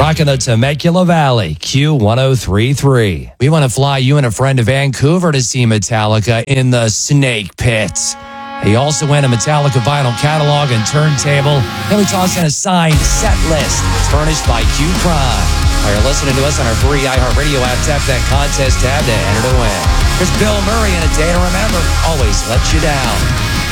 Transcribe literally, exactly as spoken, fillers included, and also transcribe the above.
rocking the Temecula Valley, Q ten thirty-three. We want to fly you and a friend to Vancouver to see Metallica in the Snake Pit. He also went a Metallica vinyl catalog and turntable. Then we toss in a signed set list furnished by Q Prime. While you're listening to us on our free iHeartRadio app, tap that contest tab to enter to win. There's Bill Murray and A Day to Remember. Always let you down.